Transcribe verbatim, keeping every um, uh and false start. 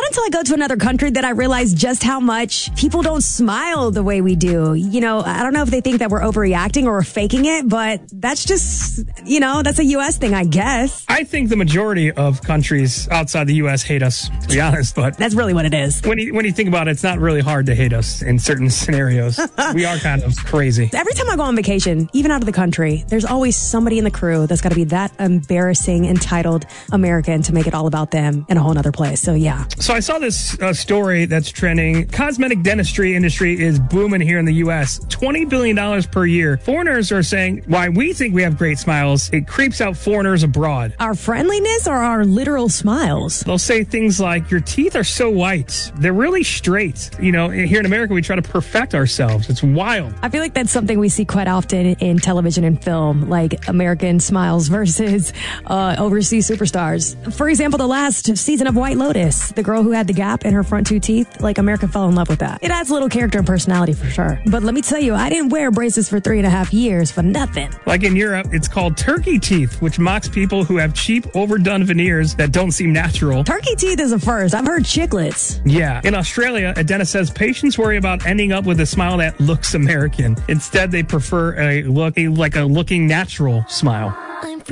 until I go to another country that I realize just how much people don't smile the way we do. You know, I don't know if they think that we're overreacting or we're faking it, but that's just, you know, that's a U S thing, I guess. I think the majority of countries outside the U S hate us, to be honest, but that's really what it is. When you, when you think about it, it's not really hard to hate us in certain scenarios. We are kind of crazy. Every time I go on vacation, even out of the country, there's always somebody in the crew that's got to be that embarrassing, entitled American to make it all about them in a whole other place. So, yeah. So I saw this uh, story that's trending. Cosmetic dentistry industry is booming here in the U S twenty billion dollars per year. Foreigners are saying why we think we have great smiles, it creeps out foreigners abroad. Our friendliness or our literal smiles? They'll say things like, your teeth are so white. They're really straight. You know, here in America, we try to perfect ourselves. It's wild. I feel like that's something we see quite often in television and film, like American smiles versus uh, overseas superstars. For example, the last season of White Lotus, the girl who had the gap in her front two teeth, like America fell in love with that. It adds a little character and personality for sure. But let me tell you, I didn't wear braces for three and a half years for nothing. Like in Europe, it's called turkey teeth, which mocks people who have cheap, overdone veneers that don't seem natural. Turkey teeth is a first. I've heard chiclets. Yeah. In Australia, a dentist says patients worry about ending up with a smile that looks American. Instead, they prefer a look, a, like a looking natural smile.